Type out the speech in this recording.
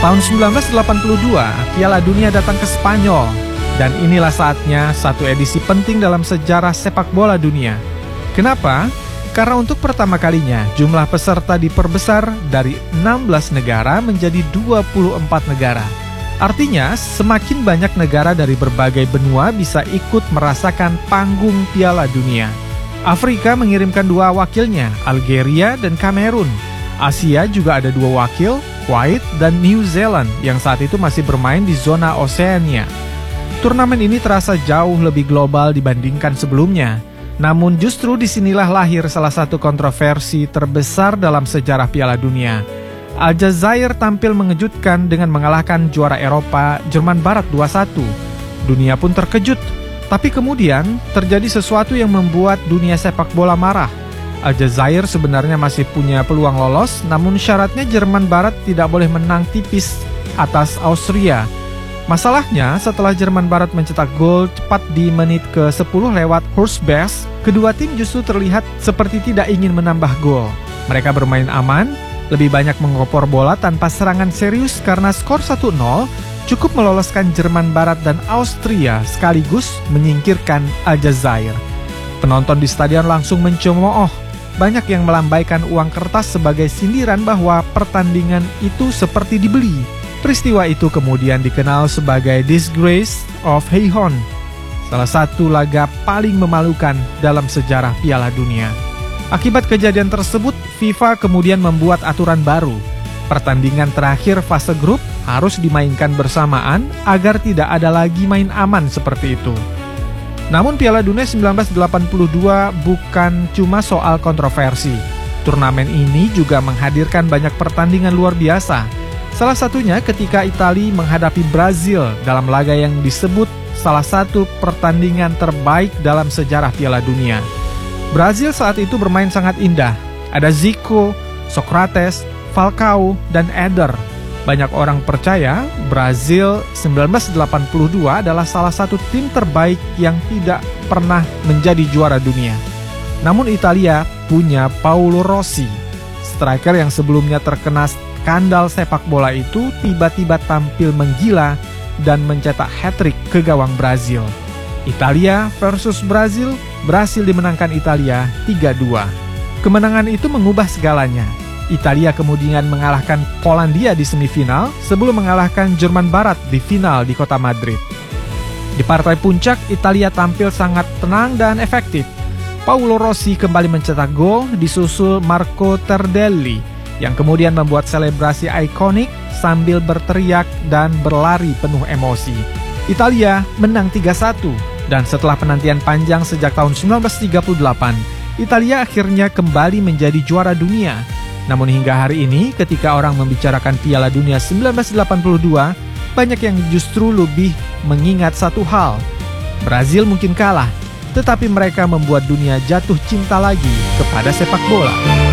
Tahun 1982, Piala Dunia datang ke Spanyol. Dan inilah saatnya satu edisi penting dalam sejarah sepak bola dunia. Kenapa? Karena untuk pertama kalinya jumlah peserta diperbesar dari 16 negara menjadi 24 negara. Artinya, semakin banyak negara dari berbagai benua bisa ikut merasakan panggung Piala Dunia. Afrika mengirimkan 2 wakilnya, Algeria dan Kamerun. Asia juga ada 2 wakil, Kuwait dan New Zealand yang saat itu masih bermain di zona Oseania. Turnamen ini terasa jauh lebih global dibandingkan sebelumnya. Namun justru disinilah lahir salah satu kontroversi terbesar dalam sejarah Piala Dunia. Aljazair tampil mengejutkan dengan mengalahkan juara Eropa, Jerman Barat 2-1. Dunia pun terkejut, tapi kemudian terjadi sesuatu yang membuat dunia sepak bola marah. Aljazair sebenarnya masih punya peluang lolos, namun syaratnya Jerman Barat tidak boleh menang tipis atas Austria. Masalahnya, setelah Jerman Barat mencetak gol tepat di menit ke-10 lewat Horst Beck, kedua tim justru terlihat seperti tidak ingin menambah gol. Mereka bermain aman, lebih banyak mengopor bola tanpa serangan serius karena skor 1-0 cukup meloloskan Jerman Barat dan Austria sekaligus menyingkirkan Aljazair. Penonton di stadion langsung mencemooh. Banyak yang melambaikan uang kertas sebagai sindiran bahwa pertandingan itu seperti dibeli. Peristiwa itu kemudian dikenal sebagai Disgrace of Heihon, salah satu laga paling memalukan dalam sejarah Piala Dunia. Akibat kejadian tersebut, FIFA kemudian membuat aturan baru. Pertandingan terakhir fase grup harus dimainkan bersamaan agar tidak ada lagi main aman seperti itu. Namun Piala Dunia 1982 bukan cuma soal kontroversi. Turnamen ini juga menghadirkan banyak pertandingan luar biasa. Salah satunya ketika Italia menghadapi Brazil dalam laga yang disebut salah satu pertandingan terbaik dalam sejarah Piala Dunia. Brazil saat itu bermain sangat indah. Ada Zico, Socrates, Falcao, dan Eder. Banyak orang percaya Brazil 1982 adalah salah satu tim terbaik yang tidak pernah menjadi juara dunia. Namun Italia punya Paolo Rossi, striker yang sebelumnya terkena skandal sepak bola itu tiba-tiba tampil menggila dan mencetak hat-trick ke gawang Brazil. Italia versus Brazil berhasil dimenangkan Italia 3-2. Kemenangan itu mengubah segalanya. Italia kemudian mengalahkan Polandia di semifinal sebelum mengalahkan Jerman Barat di final di kota Madrid. Di partai puncak, Italia tampil sangat tenang dan efektif. Paolo Rossi kembali mencetak gol disusul Marco Tardelli yang kemudian membuat selebrasi ikonik sambil berteriak dan berlari penuh emosi. Italia menang 3-1 dan setelah penantian panjang sejak tahun 1938, Italia akhirnya kembali menjadi juara dunia. Namun hingga hari ini ketika orang membicarakan Piala Dunia 1982, banyak yang justru lebih mengingat satu hal. Brazil mungkin kalah, tetapi mereka membuat dunia jatuh cinta lagi kepada sepak bola.